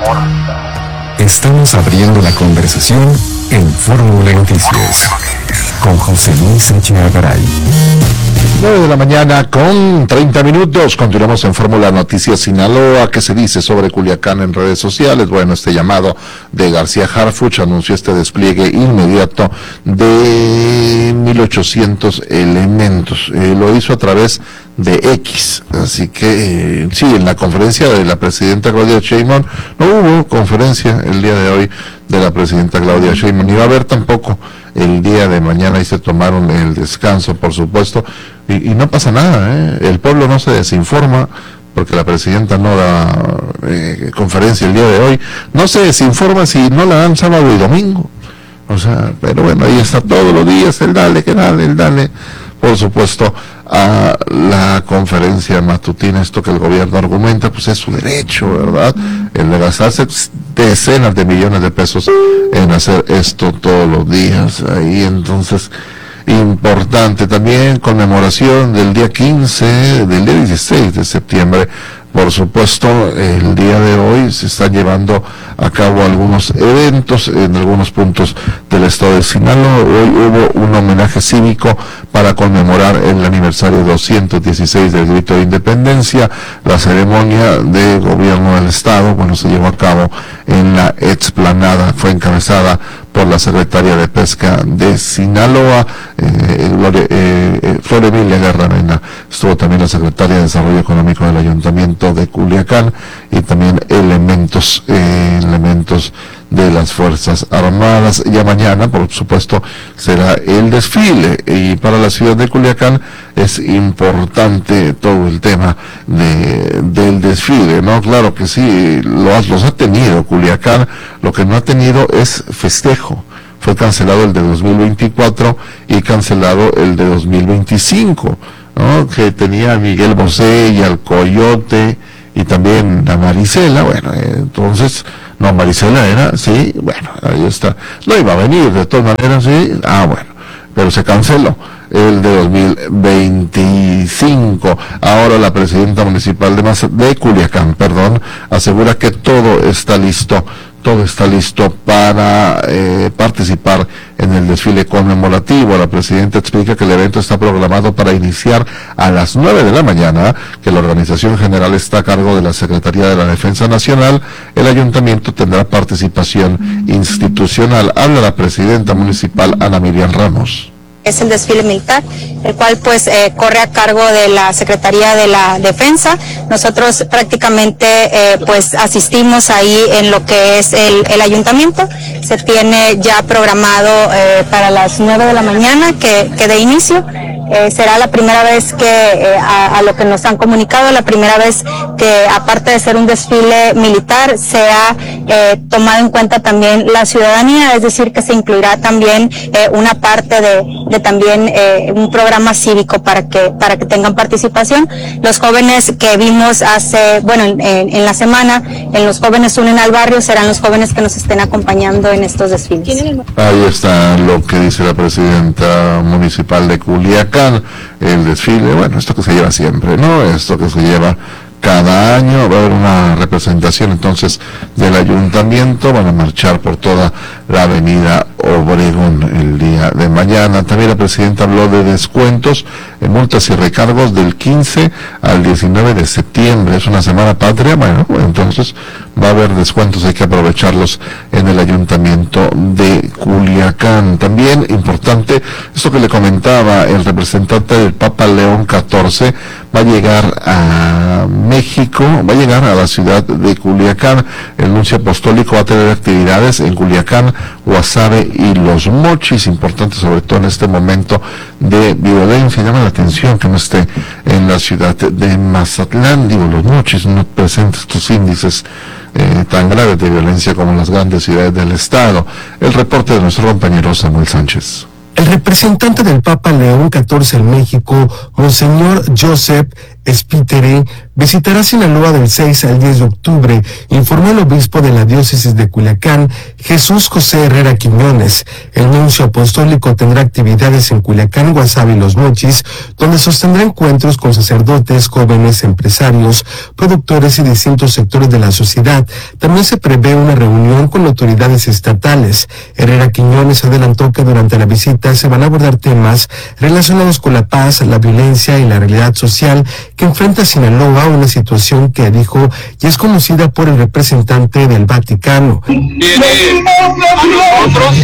Estamos abriendo la conversación en Fórmula Noticias con José Luis Echeagaray. 9 de la mañana con 30 minutos. Continuamos en Fórmula Noticias Sinaloa. ¿Qué se dice sobre Culiacán en redes sociales? Bueno, este llamado de García Harfuch anunció este despliegue inmediato de 1,800 elementos. Lo hizo a través de X, así que sí, en la conferencia de la presidenta Claudia Sheinbaum no hubo conferencia el día de hoy de la presidenta Claudia Sheinbaum, ni va a haber tampoco el día de mañana, y se tomaron el descanso, por supuesto, y no pasa nada, el pueblo no se desinforma porque la presidenta no da conferencia el día de hoy, no se desinforma si no la dan sábado y domingo, o sea, pero bueno, ahí está todos los días el dale, por supuesto, a la conferencia matutina. Esto que el gobierno argumenta, pues es su derecho, ¿verdad? El de gastarse decenas de millones de pesos en hacer esto todos los días. Ahí entonces, importante también, conmemoración del día 15, del día 16 de septiembre. Por supuesto, el día de hoy se están llevando a cabo algunos eventos en algunos puntos del estado de Sinaloa. Hoy hubo un homenaje cívico para conmemorar el aniversario 216 del Grito de Independencia. La ceremonia de gobierno del estado, bueno, se llevó a cabo en la explanada, fue encabezada por la secretaria de Pesca de Sinaloa, Flor Emilia Guerra Mena. Estuvo también la secretaria de Desarrollo Económico del Ayuntamiento de Culiacán y también elementos de las Fuerzas Armadas. Ya mañana, por supuesto, será el desfile, y para la ciudad de Culiacán es importante todo el tema del desfile, ¿no? Claro que sí, los ha tenido Culiacán, lo que no ha tenido es festejo. Fue cancelado el de 2024 y cancelado el de 2025, ¿no? Que tenía a Miguel Bosé y al Coyote y también a Marisela. Bueno, entonces, no, Marisela era, sí, bueno, ahí está. No iba a venir, de todas maneras, sí, bueno, pero se canceló el de 2025. Ahora la presidenta municipal de Culiacán, asegura que todo está listo para participar en el desfile conmemorativo. La presidenta explica que el evento está programado para iniciar a las 9 de la mañana, que la organización general está a cargo de la Secretaría de la Defensa Nacional. El ayuntamiento tendrá participación institucional. Habla la presidenta municipal, Ana Miriam Ramos. Es el desfile militar, el cual pues corre a cargo de la Secretaría de la Defensa. Nosotros prácticamente pues asistimos ahí en lo que es el ayuntamiento. Se tiene ya programado para las 9 de la mañana que de inicio. Será la primera vez que, a lo que nos han comunicado, la primera vez que, aparte de ser un desfile militar, sea tomado en cuenta también la ciudadanía, es decir, que se incluirá también una parte de también un programa cívico para que tengan participación. Los jóvenes que vimos en la semana, en Los Jóvenes Unen al Barrio, serán los jóvenes que nos estén acompañando en estos desfiles. Ahí está lo que dice la presidenta municipal de Culiacán. El desfile, bueno, esto que se lleva siempre, ¿no? Esto que se lleva cada año. Va a haber una representación entonces del ayuntamiento, van a marchar por toda la avenida Obregón el día de mañana. También la presidenta habló de descuentos en multas y recargos del 15 al 19 de septiembre. Es una semana patria, bueno, entonces va a haber descuentos, hay que aprovecharlos en el ayuntamiento de Culiacán. También importante, esto que le comentaba, el representante del Papa León XIV va a llegar a México, va a llegar a la ciudad de Culiacán. El nuncio apostólico va a tener actividades en Culiacán, Guasave y Los Mochis, importante sobre todo en este momento de violencia. Llama la atención que no esté en la ciudad de Mazatlán. Los Mochis no presenta estos índices tan graves de violencia como en las grandes ciudades del estado. El reporte de nuestro compañero Samuel Sánchez. El representante del Papa León XIV en México, Monseñor Joseph Spiteri visitará Sinaloa del 6 al 10 de octubre, informó el obispo de la diócesis de Culiacán, Jesús José Herrera Quiñones. El nuncio apostólico tendrá actividades en Culiacán, Guasave y Los Mochis, donde sostendrá encuentros con sacerdotes, jóvenes, empresarios, productores y distintos sectores de la sociedad. También se prevé una reunión con autoridades estatales. Herrera Quiñones adelantó que durante la visita se van a abordar temas relacionados con la paz, la violencia y la realidad social que enfrenta Sinaloa, una situación que dijo ya es conocida por el representante del Vaticano. Viene a nosotros,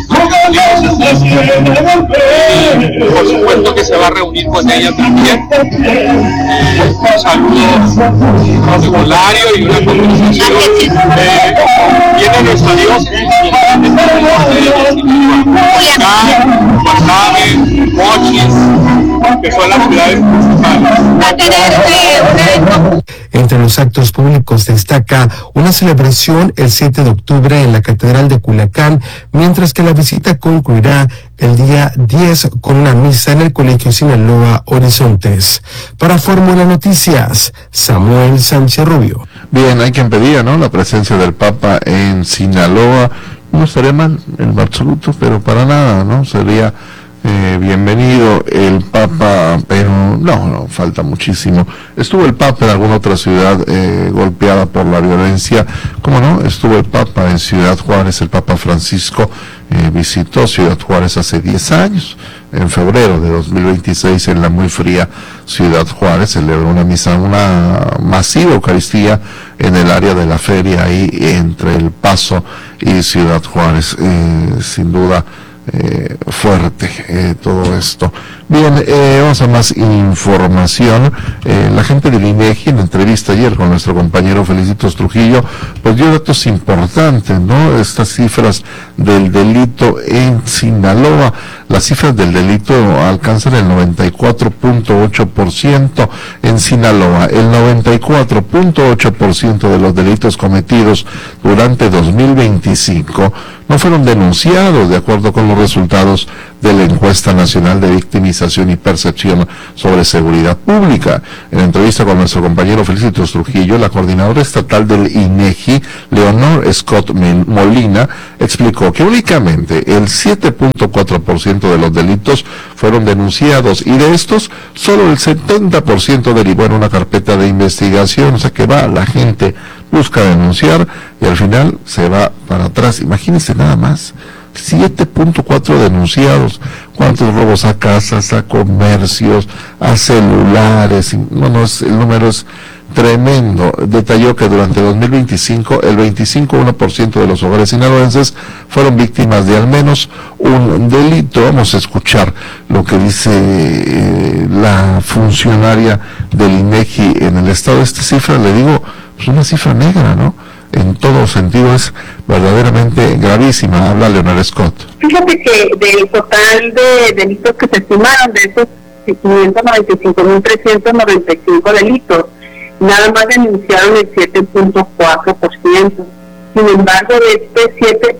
por supuesto que se va a reunir con ella también. Un saludo protocolario y una conversación. Viene nuestra diócesis, Guasave, Mochis, que son las ciudades principales. Va a tener un evento. Entre los actos públicos destaca una celebración el 7 de octubre en la Catedral de Culiacán, mientras que la visita concluirá el día 10 con una misa en el Colegio Sinaloa Horizontes. Para Fórmula Noticias, Samuel Sánchez Rubio. Bien, hay quien pedía, ¿no?, la presencia del Papa en Sinaloa. No estaría mal en absoluto, pero para nada, ¿no? Sería bienvenido el Papa, pero no, falta muchísimo. Estuvo el Papa en alguna otra ciudad golpeada por la violencia, ¿cómo no? Estuvo el Papa en Ciudad Juárez, el Papa Francisco visitó Ciudad Juárez hace 10 años, en febrero de 2026, en la muy fría Ciudad Juárez, celebró una misa, una masiva Eucaristía en el área de la feria, ahí entre El Paso y Ciudad Juárez, sin duda fuerte todo esto. Bien, vamos a más información. La gente del INEGI, en entrevista ayer con nuestro compañero Felicitos Trujillo, pues dio datos importantes, ¿no? Estas cifras del delito en Sinaloa. Las cifras del delito alcanzan el 94.8% en Sinaloa. El 94.8% de los delitos cometidos durante 2025 no fueron denunciados, de acuerdo con los resultados de la Encuesta Nacional de Victimización y Percepción sobre Seguridad Pública. En entrevista con nuestro compañero Felicitos Trujillo, la coordinadora estatal del INEGI, Leonor Scott Molina, explicó que únicamente el 7.4% de los delitos fueron denunciados, y de estos solo el 70% derivó en una carpeta de investigación. O sea que la gente busca denunciar y al final se va para atrás. Imagínense nada más, 7.4 denunciados. ¿Cuántos robos a casas, a comercios, a celulares? El número es tremendo. Detalló que durante 2025 el 25.1% de los hogares sinaloenses fueron víctimas de al menos un delito. Vamos a escuchar lo que dice la funcionaria del INEGI en el estado. Esta cifra, le digo, es una cifra negra, ¿no? En todo sentido es verdaderamente gravísima. Habla Leonor Scott. Fíjate que del total de delitos que se estimaron, de esos 595.395 delitos, nada más denunciaron el 7.4%. Sin embargo, de este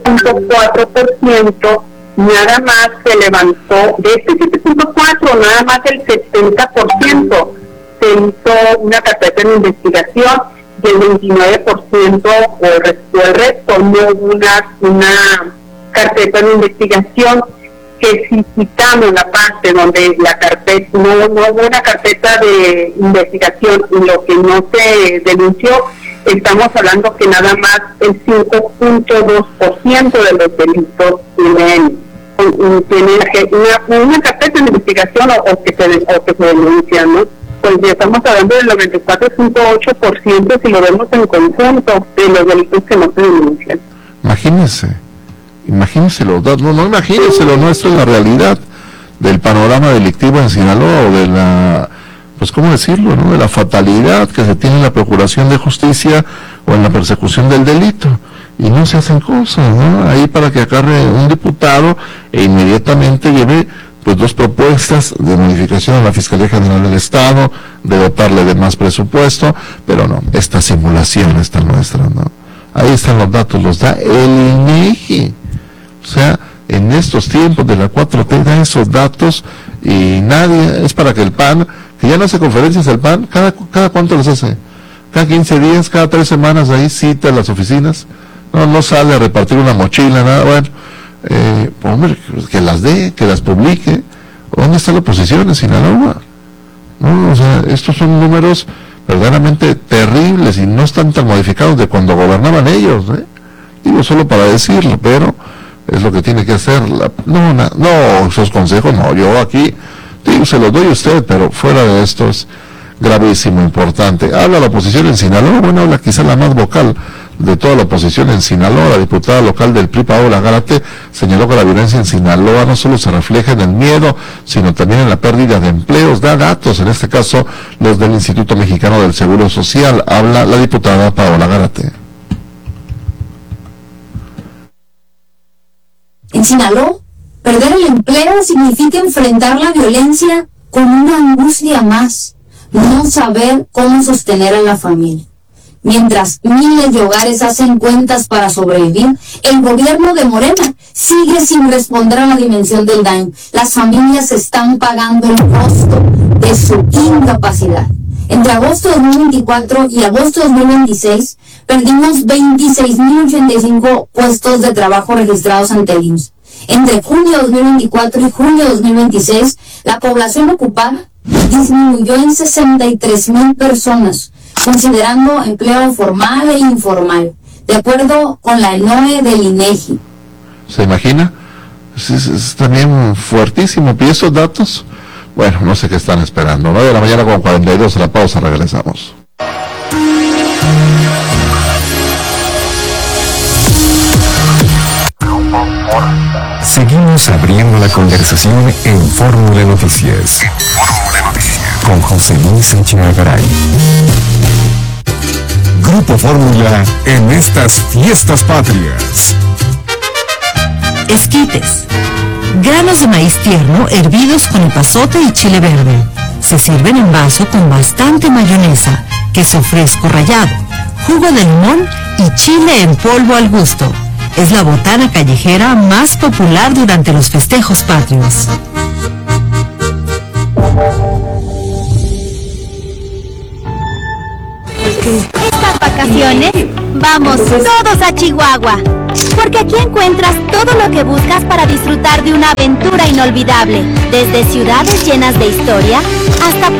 7.4%, nada más se levantó, de este 7.4%, nada más el 70% se hizo una carpeta de investigación, y el 29% o el resto no hubo una carpeta de investigación. Que si quitamos la parte donde la carpeta no hubo una carpeta de investigación y lo que no se denunció, estamos hablando que nada más el 5.2% de los delitos tienen una carpeta de investigación o que se denuncian, ¿no? Pues ya estamos hablando del 94.8% si lo vemos en conjunto de los delitos que no se denuncian. Imagínenselo, no imagínenselo, no, esto es la realidad del panorama delictivo en Sinaloa, o de la, pues cómo decirlo, ¿no?, de la fatalidad que se tiene en la procuración de justicia o en la persecución del delito, y no se hacen cosas, ¿no?, ahí para que acarre un diputado e inmediatamente lleve pues 2 propuestas de modificación a la Fiscalía General del Estado, de dotarle de más presupuesto, pero no, esta simulación está nuestra, ¿no? Ahí están los datos, los da el INEGI. O sea, en estos tiempos de la 4T da esos datos y nadie, es para que el PAN, que ya no hace conferencias el PAN, ¿cada cuánto las hace? Cada 15 días, cada 3 semanas, ahí cita a las oficinas, no sale a repartir una mochila, nada, bueno, hombre, que las dé, que las publique. ¿Dónde está la oposición en Sinaloa? No, o sea, estos son números verdaderamente terribles y no están tan modificados de cuando gobernaban ellos, digo solo para decirlo, pero es lo que tiene que hacer. No, esos consejos no, yo aquí digo, se los doy a usted, pero fuera de esto es gravísimo, importante. Habla la oposición en Sinaloa, bueno, habla quizá la más vocal de toda la oposición en Sinaloa. La diputada local del PRI, Paola Gárate, señaló que la violencia en Sinaloa no solo se refleja en el miedo, sino también en la pérdida de empleos. Da datos, en este caso los del Instituto Mexicano del Seguro Social. Habla la diputada Paola Gárate. En Sinaloa, perder el empleo significa enfrentar la violencia con una angustia más, no saber cómo sostener a la familia. Mientras miles de hogares hacen cuentas para sobrevivir, el gobierno de Morena sigue sin responder a la dimensión del daño. Las familias están pagando el costo de su incapacidad. Entre agosto de 2024 y agosto de 2026, perdimos 26.085 puestos de trabajo registrados ante el IMSS. Entre junio de 2024 y junio de 2026, la población ocupada disminuyó en 63.000 personas, considerando empleo formal e informal, de acuerdo con la ENOE del INEGI. ¿Se imagina? Es también fuertísimo. ¿Y esos datos? Bueno, no sé qué están esperando. 9 de la mañana con 42, a la pausa, regresamos. Seguimos abriendo la conversación en Fórmula Noticias. Con José Luis Sánchez Garay. Grupo Fórmula en estas fiestas patrias. Esquites. Granos de maíz tierno hervidos con epazote y chile verde. Se sirven en vaso con bastante mayonesa, queso fresco rallado, jugo de limón y chile en polvo al gusto. Es la botana callejera más popular durante los festejos patrios. Estas vacaciones, vamos todos a Chihuahua, porque aquí encuentras todo lo que buscas para disfrutar de una aventura inolvidable, desde ciudades llenas de historia hasta